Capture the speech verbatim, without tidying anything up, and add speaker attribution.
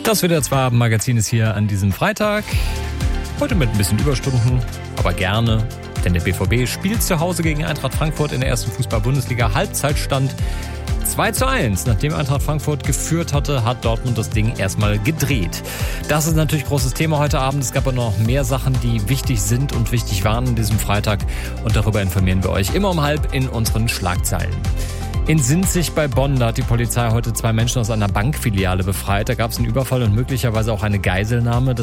Speaker 1: Das W D R zwei Abendmagazin ist hier an diesem Freitag. Heute mit ein bisschen Überstunden, aber gerne. Denn der B V B spielt zu Hause gegen Eintracht Frankfurt in der ersten Fußball-Bundesliga. Halbzeitstand zwei zu eins. Nachdem Eintracht Frankfurt geführt hatte, hat Dortmund das Ding erstmal gedreht. Das ist natürlich großes Thema heute Abend. Es gab aber noch mehr Sachen, die wichtig sind und wichtig waren an diesem Freitag. Und darüber informieren wir euch immer um halb in unseren Schlagzeilen. In Sinzig bei Bonn, da hat die Polizei heute zwei Menschen aus einer Bankfiliale befreit. Da gab es einen Überfall und möglicherweise auch eine Geiselnahme.